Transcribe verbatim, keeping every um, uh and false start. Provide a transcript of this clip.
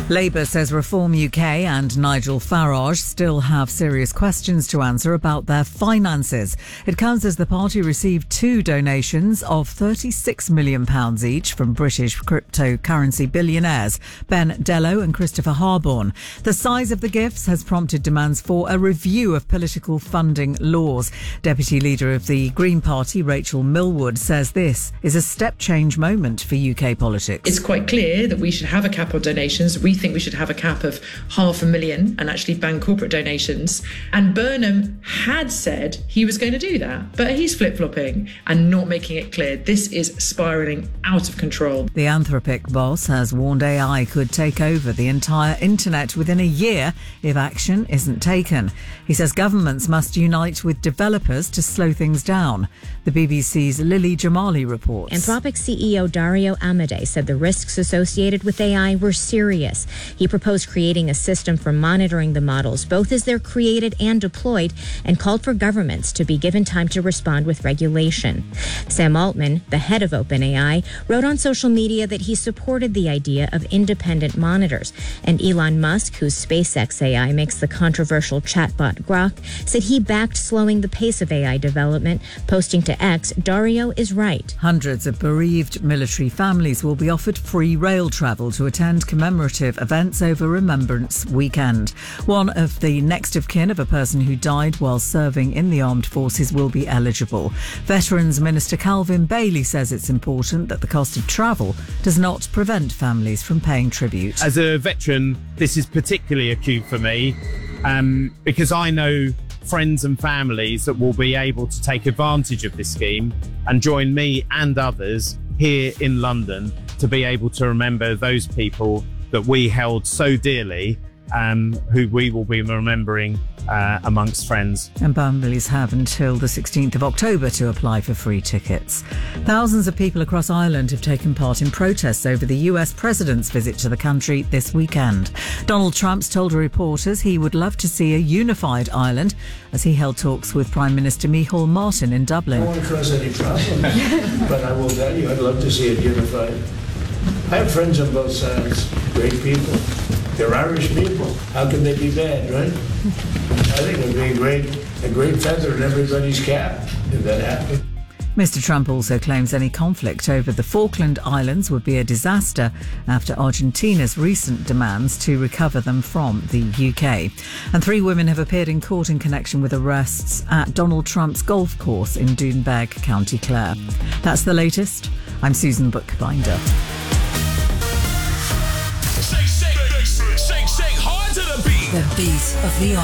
Labour says Reform U K and Nigel Farage still have serious questions to answer about their finances. It comes as the party received two donations of thirty-six million pounds each from British cryptocurrency billionaires Ben Dello and Christopher Harborne. The size of the gifts has prompted demands for a review of political funding laws. Deputy Leader of the Green Party, Rachel Millwood, says this is a step change moment for U K politics. It's quite clear that we should have a cap on donations. We think we should have a cap of half a million and actually ban corporate donations. And Burnham had said he was going to do that, but he's flip-flopping and not making it clear. This is spiralling out of control. The Anthropic boss has warned A I could take over the entire internet within a year if action isn't taken. He says governments must unite with developers to slow things down. The B B C's Lily Jamali reports. Anthropic C E O Dario Amodei said the risks associated with A I were serious. He proposed creating a system for monitoring the models, both as they're created and deployed, and called for governments to be given time to respond with regulation. Sam Altman, the head of OpenAI, wrote on social media that he supported the idea of independent monitors. And Elon Musk, whose SpaceX A I makes the controversial chatbot Grok, said he backed slowing the pace of A I development, posting to X, Dario is right. Hundreds of bereaved military families will be offered free rail travel to attend commemorative events over Remembrance Weekend. One of the next of kin of a person who died while serving in the armed forces will be eligible. Veterans Minister Calvin Bailey says it's important that the cost of travel does not prevent families from paying tribute. As a veteran, this is particularly acute for me um, because I know friends and families that will be able to take advantage of this scheme and join me and others here in London to be able to remember those people that we held so dearly, um, who we will be remembering uh, amongst friends. And families have until the sixteenth of October to apply for free tickets. Thousands of people across Ireland have taken part in protests over the U S president's visit to the country this weekend. Donald Trump's told reporters he would love to see a unified Ireland as he held talks with Prime Minister Micheál Martin in Dublin. I don't want to cause any problems, but I will tell you, I'd love to see it unified. I have friends on both sides, great people. They're Irish people. How can they be bad, right? I think it would be a great, a great feather in everybody's cap if that happened. Mister Trump also claims any conflict over the Falkland Islands would be a disaster after Argentina's recent demands to recover them from the U K. And three women have appeared in court in connection with arrests at Donald Trump's golf course in Doonbeg, County Clare. That's the latest. I'm Susan Bookbinder. Shake, shake, shake, shake hard to the beat. The beat of the